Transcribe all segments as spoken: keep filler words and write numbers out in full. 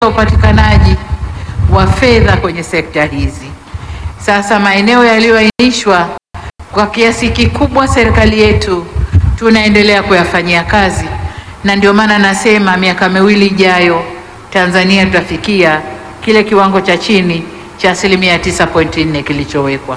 upatikanaji wa fedha kwenye sekta hizi. Sasa maeneo yaliyoainishwa kwa kiasi kikubwa serikali yetu tunaendelea kuyafanyia kazi, na ndio maana nasema miaka miwili ijayo Tanzania tutafikia kile kiwango cha chini cha asilimia tisa nukta nne kilichowekwa.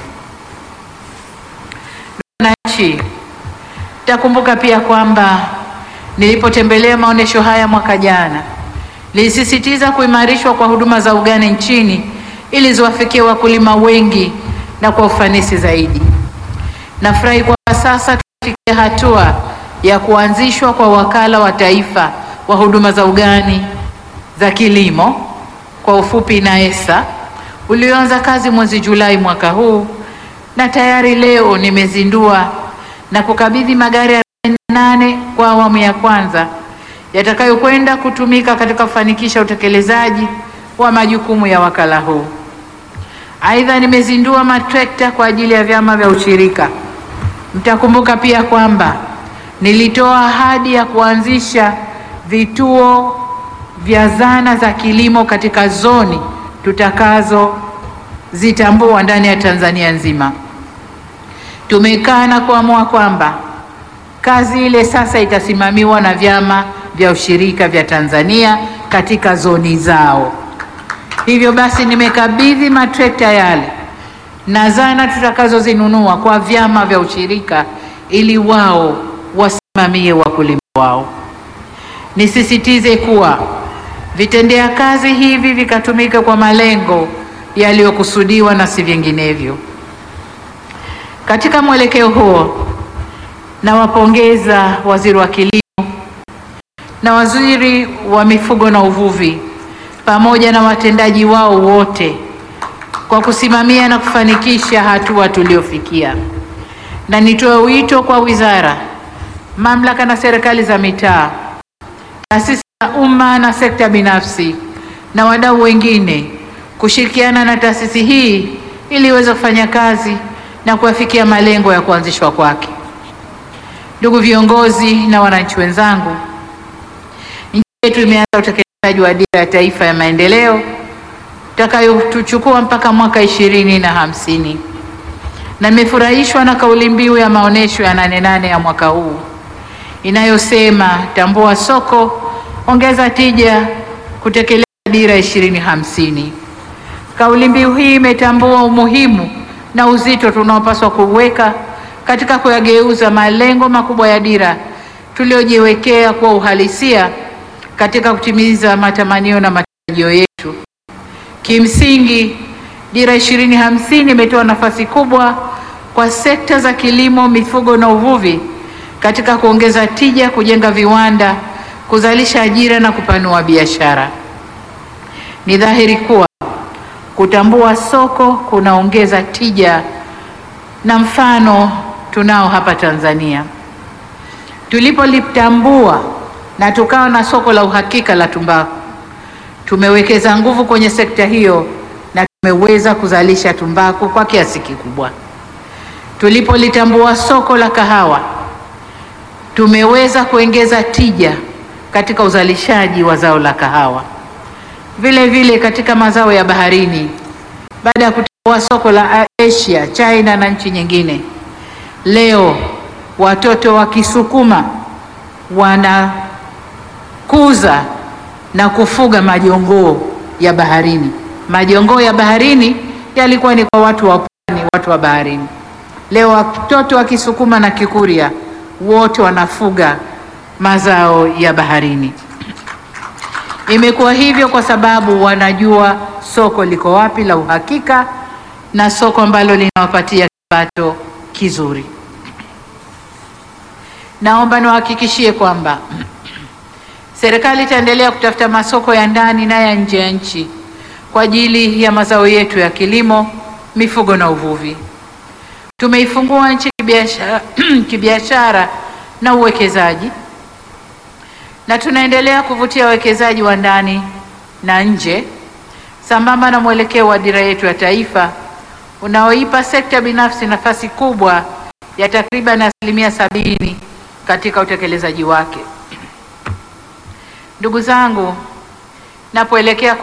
Wananchi, takumbuka pia kwamba nilipotembelea maonesho haya mwaka jana, nilisisitiza kuimarishwa kwa huduma za ugani nchini ili ziwafikie wakulima wengi na kwa ufanisi zaidi. Nafurahi kwa sasa tumefikia hatua ya kuanzishwa kwa wakala wa taifa wa huduma za ugani za kilimo, kwa ufupi NAESA, ulioanza kazi mwezi Julai mwaka huu, na tayari leo nimezindua na kukabidhi magari arobaini na nane kwa awamu ya kwanza yatakayokwenda kutumika katika kufanikisha utekelezaji wa majukumu ya wakala huu. Aidha, nimezindua matrekta kwa ajili ya vyama vya ushirika. Mtakumbuka pia kwamba nilitoa ahadi ya kuanzisha vituo vya zana za kilimo katika zoni tutakazo zitambua ndani ya Tanzania nzima. Tumekaa na kuamua kwamba kazi ile sasa itasimamiwa na vyama vya ushirika vya Tanzania katika zoni zao. Hivyo basi nimekabidhi matrekta yale na zana tutakazozinunua kwa vyama vya ushirika ili wao wasimamie wakulima wao. Nisisitize kuwa vitendea kazi hivi vikatumika kwa malengo yaliyokusudiwa na si vinginevyo. Katika mwelekeo huo, nawapongeza Waziri wa Kilimo na Waziri wa Mifugo na Uvuvi pamoja na watendaji wao wote kwa kusimamia na kufanikisha hatua tuliofikia. Na nitoe wito kwa wizara, mamlaka na serikali za mitaa, taasisi za umma na sekta binafsi na wadau wengine kushirikiana na taasisi hii ili iweze kufanya kazi na kuyafikia malengo ya kuanzishwa kwake. Ndugu viongozi na wananchi wenzangu, nchi yetu imeanza utekelezaji wa dira ya taifa ya maendeleo utakayotuchukua mpaka mwaka ishirini na hamsini, na nimefurahishwa na kauli mbiu ya maonesho ya nane nane ya mwaka huu inayosema tambua soko, ongeza tija, kutekeleza dira ishirini hamsini. Kauli mbiu hii imetambua umuhimu na uzito tunaopaswa kuweka katika kuyageuza malengo makubwa ya dira tuliojiwekea kwa uhalisia katika kutimiza matamanio na matarajio yetu. Kimsingi, dira ishirini hamsini imetoa nafasi kubwa kwa sekta za kilimo, mifugo na uvuvi katika kuongeza tija, kujenga viwanda, kuzalisha ajira na kupanua biashara. Ni dhahiri kuwa kutambua soko kunaongeza tija, na mfano tunao hapa Tanzania. Tulipolitambua na tukawa na soko la uhakika la tumbaku, tumewekeza nguvu kwenye sekta hiyo na tumeweza kuzalisha tumbaku kwa kiasi kikubwa. Tulipolitambua soko la kahawa, tumeweza kuongeza tija katika uzalishaji wa zao la kahawa. Vile vile katika mazao ya baharini, baada ya kutambua soko la Asia, China na nchi nyingine, leo watoto wa Kisukuma wanakuza na kufuga majongoo ya baharini. Majongoo ya baharini yalikuwa ni kwa watu wa pwani, watu wa baharini. Leo watoto wa Kisukuma na Kikuria wote wanafuga mazao ya baharini. Imekuwa hivyo kwa sababu wanajua soko liko wapi la uhakika, na soko ambalo linawapatia kipato kizuri. Naomba niwahakikishie kwamba serikali itaendelea kutafuta masoko ya ndani na ya nje ya nchi kwa ajili ya mazao yetu ya kilimo, mifugo na uvuvi. Tumeifungua nchi kibiashara, kibiashara na uwekezaji, na tunaendelea kuvutia wawekezaji wa ndani na nje sambamba na mwelekeo wa dira yetu ya taifa unaoipa sekta binafsi nafasi kubwa ya takriban asilimia sabini katika utekelezaji wake. Ndugu zangu, napoelekea